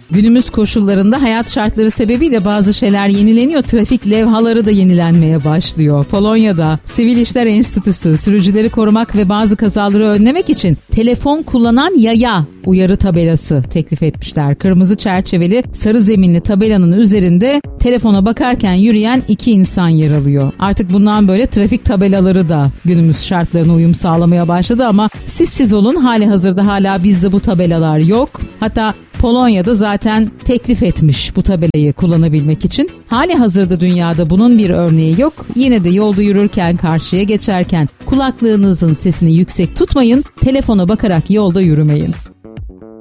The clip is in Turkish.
Günümüz koşullarında hayat şartları sebebiyle bazı şeyler yenileniyor. Trafik levhaları da yenilenmeye başlıyor. Polonya'da Sivil İşler Enstitüsü sürücüleri korumak ve bazı kazaları önlemek için telefon kullanan yaya uyarı tabelası teklif etmişler. Kırmızı çerçeveli sarı zeminli tabelanın üzerinde telefona bakarken yürüyen 2 insan yer alıyor. Artık bundan böyle trafik tabelaları da günümüz şartlarına uyum sağlamaya başladı ama siz olun, hali hazırda hala bizde bu tabelalar yok. Hatta Polonya'da zaten teklif etmiş bu tabelayı kullanabilmek için. Hali hazırda dünyada bunun bir örneği yok. Yine de yolda yürürken, karşıya geçerken kulaklığınızın sesini yüksek tutmayın, telefona bakarak yolda yürümeyin.